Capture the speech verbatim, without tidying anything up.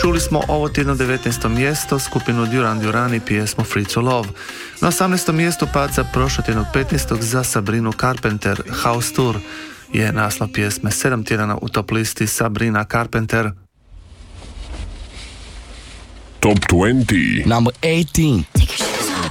Čuli smo ovo tjedno devetnaesto mjesto, skupinu Duran Duran i pjesmu Free to Love. Na osamnaestom mjestu pad za prošlotjednog petnaestog za Sabrinu Carpenter, House Tour je naslov pjesme, sedam tjedana u top listi Sabrina Carpenter. Top dvadeset. Number eighteen.